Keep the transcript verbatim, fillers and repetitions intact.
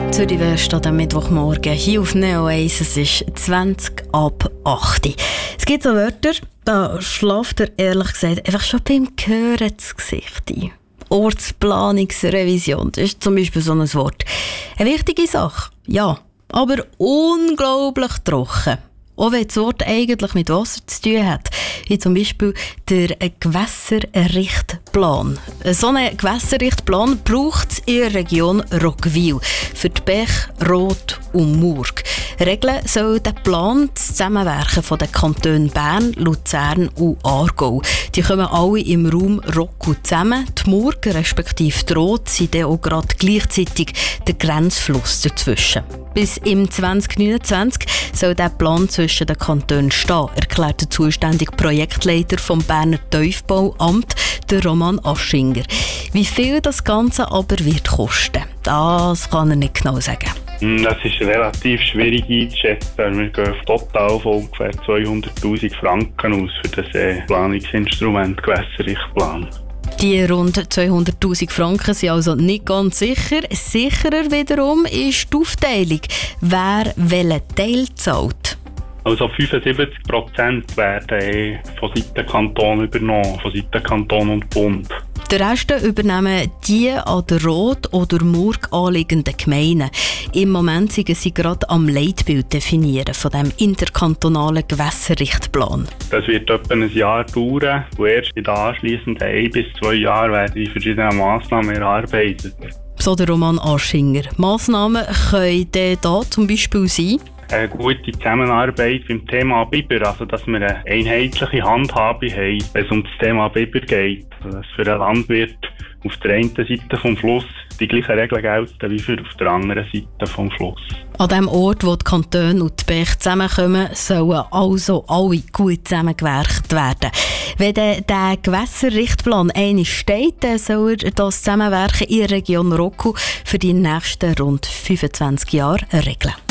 Zürich West an diesem Mittwochmorgen hier auf Neo eins. Es ist zwanzig ab acht. Es gibt so Wörter, da schlaft er ehrlich gesagt einfach schon beim Hören das Gesicht ein. Ortsplanungsrevision, das ist zum Beispiel so ein Wort. Eine wichtige Sache, ja, aber unglaublich trocken. Auch wenn das Wort eigentlich mit Wasser zu tun hat, wie zum Beispiel der Gewässerrichtplan. So einen Gewässerrichtplan braucht es in der Region Roggwil für die Bech, Rot und Murg. Regeln soll der Plan das Zusammenwirken von den Kantonen Bern, Luzern und Aargau. Die kommen alle im Raum Roggwil zusammen. Die Murg respektive die Rot sind dann auch gerade gleichzeitig der Grenzfluss dazwischen. Bis im zwanzig neunundzwanzig soll der Plan zwischen den Kantonen stehen, erklärt der zuständige Projektleiter vom Berner Tiefbauamt, der Roman Aschinger. Wie viel das Ganze aber wird kosten, das kann er nicht genau sagen. Das ist relativ schwierig einzuschätzen. Wir gehen auf total von ungefähr zweihunderttausend Franken aus für das äh, Planungsinstrument Gewässerrichtplan. Die rund zweihunderttausend Franken sind also nicht ganz sicher. Sicherer wiederum ist die Aufteilung, wer welchen Teil zahlt. Also fünfundsiebzig Prozent werden von Seiten Kanton übernommen, von Seiten Kanton und Bund. Den Rest übernehmen die an der Rot- oder Murg anliegenden Gemeinden. Im Moment sind sie gerade am Leitbild definieren von dem interkantonalen Gewässerrichtplan. Das wird etwa ein Jahr dauern und erst in den anschliessenden ein bis zwei Jahren werden die verschiedenen Massnahmen erarbeitet. So der Roman Aschinger. Massnahmen können da zum Beispiel sein: eine gute Zusammenarbeit beim Thema Biber, also dass wir eine einheitliche Handhabung haben, wenn es um das Thema Biber geht. Also dass für einen Landwirt auf der einen Seite vom Fluss die gleichen Regeln gelten wie für auf der anderen Seite vom Fluss. An dem Ort, wo die Kantone und die Bech zusammenkommen, sollen also alle gut zusammengewerkt werden. Wenn der, der Gewässerrichtplan einmal steht, dann soll er das Zusammenwerken in der Region Roggwil für die nächsten rund fünfundzwanzig Jahre regeln.